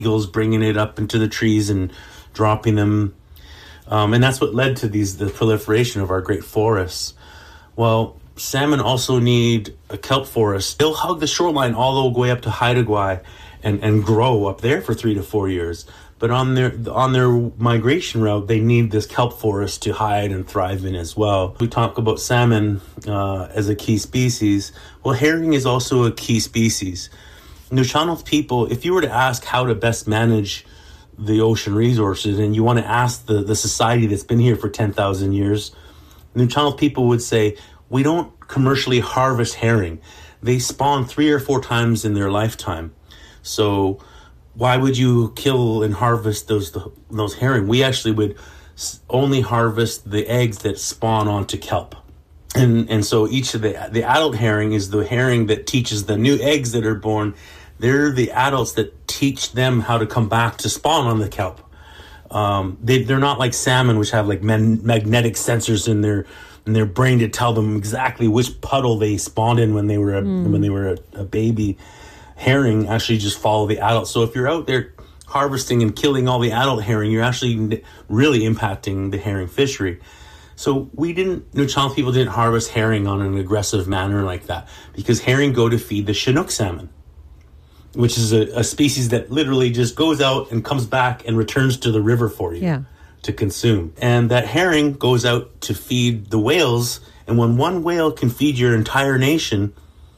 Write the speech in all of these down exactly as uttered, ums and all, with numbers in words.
eagles bringing it up into the trees and dropping them. Um, and that's what led to these the proliferation of our great forests. Well, salmon also need a kelp forest. They'll hug the shoreline all the way up to Haida Gwaii and, and grow up there for three to four years. But on their on their migration route, they need this kelp forest to hide and thrive in as well. We talk about salmon uh, as a key species. Well, herring is also a key species. Nuu-chah-nulth people, if you were to ask how to best manage the ocean resources, and you want to ask the, the society that's been here for ten thousand years, Nuu-chah-nulth people would say, we don't commercially harvest herring. They spawn three or four times in their lifetime. So why would you kill and harvest those those herring? We actually would only harvest the eggs that spawn onto kelp. And and so each of the the adult herring is the herring that teaches the new eggs that are born. They're the adults that teach them how to come back to spawn on the kelp. Um, they, they're not like salmon, which have like man, magnetic sensors in their in their brain to tell them exactly which puddle they spawned in when they were a, mm. when they were a, a baby. Herring actually just follow the adults. So if you're out there harvesting and killing all the adult herring, you're actually really impacting the herring fishery. So we didn't, Nuu-chah-nulth people didn't harvest herring on an aggressive manner like that, because herring go to feed the Chinook salmon, which is a, a species that literally just goes out and comes back and returns to the river for you yeah. to consume. And that herring goes out to feed the whales. And when one whale can feed your entire nation,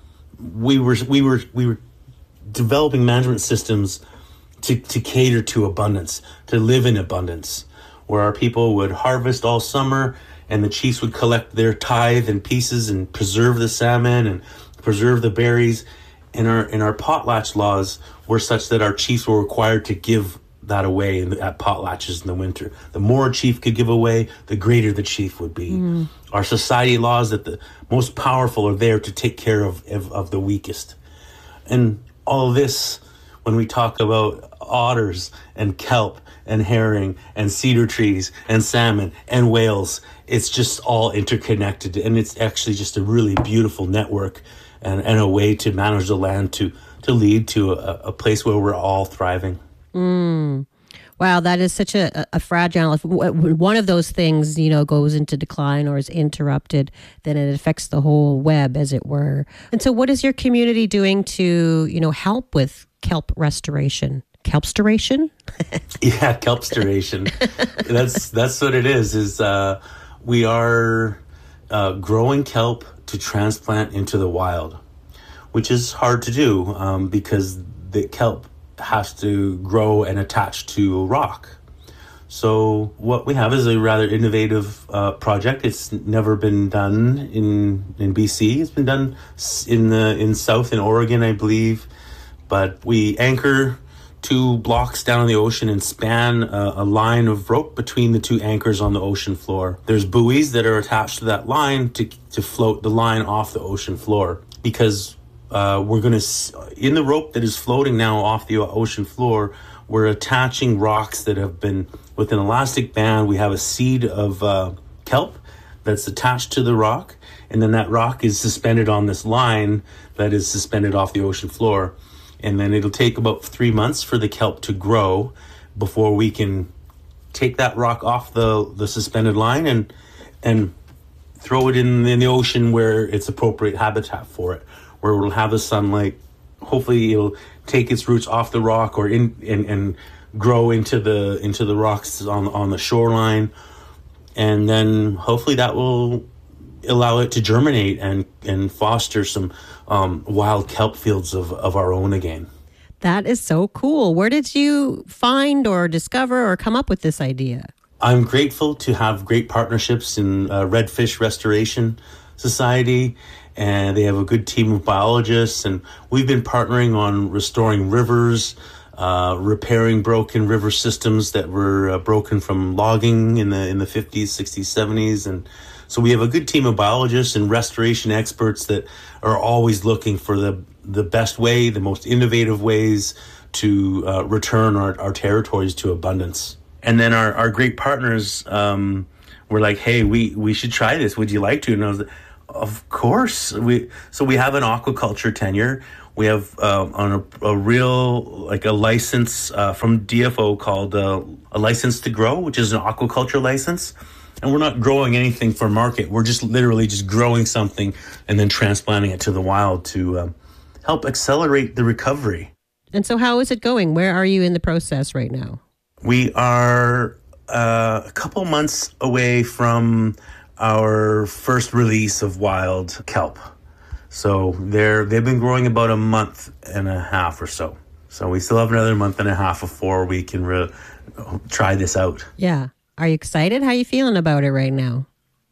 we were we were we were developing management systems to, to cater to abundance, to live in abundance, where our people would harvest all summer and the chiefs would collect their tithe and pieces and preserve the salmon and preserve the berries. And our, and our potlatch laws were such that our chiefs were required to give that away in the, at potlatches in the winter. The more a chief could give away, the greater the chief would be. Mm. Our society laws that the most powerful are there to take care of, of, of the weakest. And all of this, when we talk about otters and kelp and herring and cedar trees and salmon and whales, it's just all interconnected. And it's actually just a really beautiful network and, and a way to manage the land to, to lead to a, a place where we're all thriving. Mm. Wow, that is such a, a fragile, if one of those things, you know, goes into decline or is interrupted, then it affects the whole web, as it were. And so what is your community doing to, you know, help with kelp restoration? Kelpstoration? Yeah, kelpstoration. that's that's what it is, is uh, we are uh, growing kelp to transplant into the wild, which is hard to do um, because the kelp has to grow and attach to rock. So what we have is a rather innovative uh, project. It's never been done in in B C. It's been done in the in South in Oregon, I believe. But we anchor two blocks down in the ocean and span a, a line of rope between the two anchors on the ocean floor. There's buoys that are attached to that line to to float the line off the ocean floor, because Uh, we're going to, in the rope that is floating now off the ocean floor, we're attaching rocks that have been, with an elastic band, we have a seed of uh, kelp that's attached to the rock, and then that rock is suspended on this line that is suspended off the ocean floor. And then it'll take about three months for the kelp to grow before we can take that rock off the, the suspended line and and throw it in, in the ocean where it's appropriate habitat for it, where it'll have the sunlight. Hopefully it'll take its roots off the rock or in and, and grow into the into the rocks on on the shoreline, and then hopefully that will allow it to germinate and and foster some um, wild kelp fields of, of our own again. That is so cool. Where did you find or discover or come up with this idea? I'm grateful to have great partnerships in uh, Redfish Restoration Society, and they have a good team of biologists, and we've been partnering on restoring rivers, uh, repairing broken river systems that were uh, broken from logging in the in the fifties, sixties, seventies, and so we have a good team of biologists and restoration experts that are always looking for the the best way, the most innovative ways to uh, return our, our territories to abundance. And then our, our great partners um, were like, hey, we, we should try this. Would you like to? And I was like, of course. We So we have an aquaculture tenure. We have uh, on a, a real, like a license uh, from D F O called uh, a license to grow, which is an aquaculture license. And we're not growing anything for market. We're just literally just growing something and then transplanting it to the wild to um, help accelerate the recovery. And so how is it going? Where are you in the process right now? We are uh, a couple months away from our first release of wild kelp. So they're, they've been growing about a month and a half or so. So we still have another month and a half before we can re- try this out. Yeah. Are you excited? How are you feeling about it right now?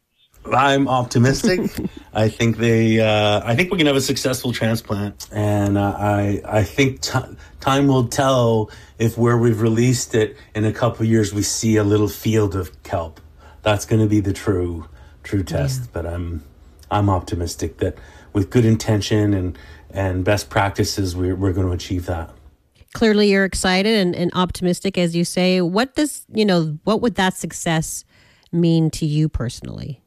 I'm optimistic. I think they. Uh, I think we can have a successful transplant, and uh, I. I think t- time will tell if where we've released it in a couple of years we see a little field of kelp. That's going to be the true, true test. Yeah. But I'm, I'm optimistic that with good intention and and best practices, we're we're going to achieve that. Clearly you're excited and, and optimistic, as you say. What does, you know, what would that success mean to you personally?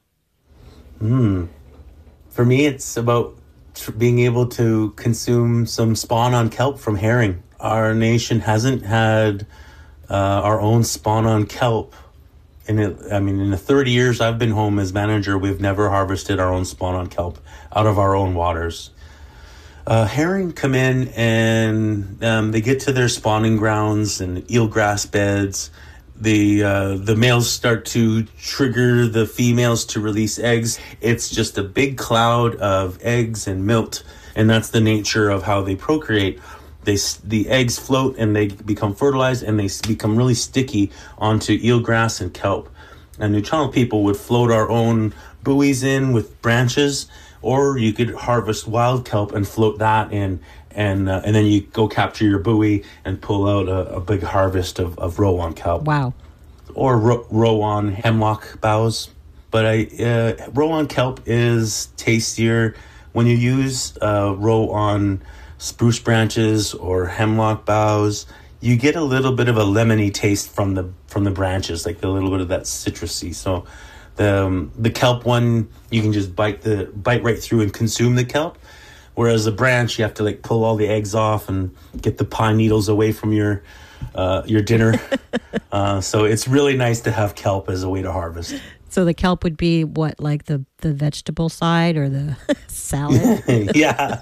Mm. For me, it's about tr- being able to consume some spawn on kelp from herring. Our nation hasn't had uh, our own spawn on kelp. In it, I mean, in the thirty years I've been home as manager, we've never harvested our own spawn on kelp out of our own waters. Uh, herring come in and um, they get to their spawning grounds and eelgrass beds. The uh, the males start to trigger the females to release eggs. It's just a big cloud of eggs and milt, and that's the nature of how they procreate. They the eggs float and they become fertilized and they become really sticky onto eelgrass and kelp. And Nuu-chah-nulth people would float our own buoys in with branches, or you could harvest wild kelp and float that in, and uh, and then you go capture your buoy and pull out a, a big harvest of, of rowan kelp. Wow. Or ro- rowan hemlock boughs. But I uh, rowan kelp is tastier when you use uh, rowan spruce branches or hemlock boughs. You get a little bit of a lemony taste from the from the branches, like a little bit of that citrusy. So the um, the kelp one, you can just bite the bite right through and consume the kelp. Whereas the branch, you have to like pull all the eggs off and get the pine needles away from your uh, your dinner. uh, so it's really nice to have kelp as a way to harvest. So the kelp would be what, like the, the vegetable side or the salad? Yeah.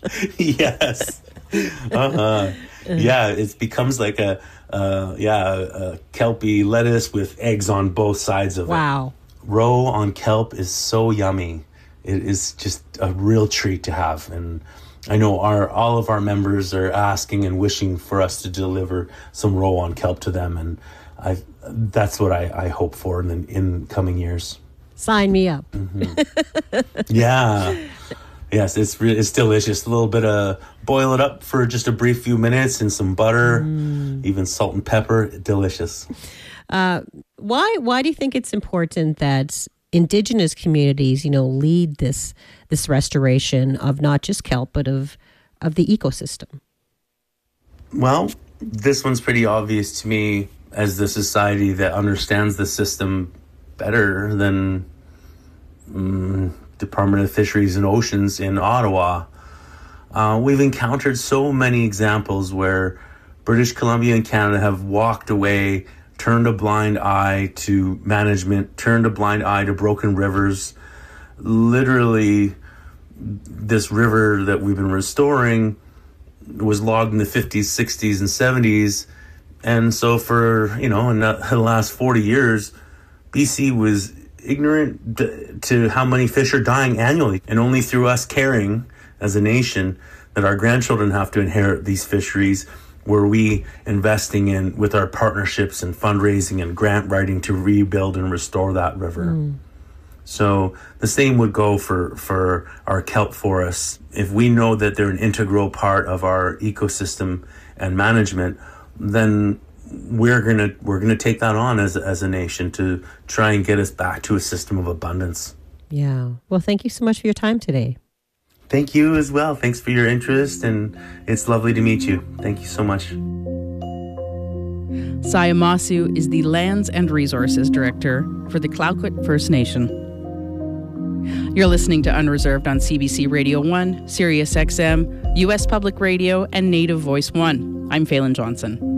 Yes. Uh-huh. Yeah, it becomes like a uh, yeah a kelpy lettuce with eggs on both sides of wow. it. Wow. Roe on kelp is so yummy. It is just a real treat to have. And I know our all of our members are asking and wishing for us to deliver some roe on kelp to them. And I that's what I, I hope for in the in coming years. Sign me up. Mm-hmm. Yeah. Yes, it's re- it's delicious. A little bit of boil it up for just a brief few minutes and some butter, mm. even salt and pepper. Delicious. Uh, why why do you think it's important that Indigenous communities, you know, lead this this restoration of not just kelp but of of the ecosystem? Well, this one's pretty obvious to me as the society that understands the system better than um, Department of Fisheries and Oceans in Ottawa. Uh, we've encountered so many examples where British Columbia and Canada have walked away, turned a blind eye to management, turned a blind eye to broken rivers. Literally, this river that we've been restoring was logged in the fifties, sixties, and seventies. And so for, you know, in the last forty years, B C was ignorant to how many fish are dying annually. And only through us caring as a nation that our grandchildren have to inherit these fisheries, were we investing in with our partnerships and fundraising and grant writing to rebuild and restore that river. Mm. So the same would go for, for our kelp forests. If we know that they're an integral part of our ecosystem and management, then we're gonna we're gonna take that on as as a nation to try and get us back to a system of abundance. Yeah. Well, thank you so much for your time today. Thank you as well. Thanks for your interest, and it's lovely to meet you. Thank you so much. Sayamasu is the Lands and Resources Director for the Clayoquot First Nation. You're listening to Unreserved on C B C Radio one, Sirius X M, U S Public Radio, and Native Voice One. I'm Phelan Johnson.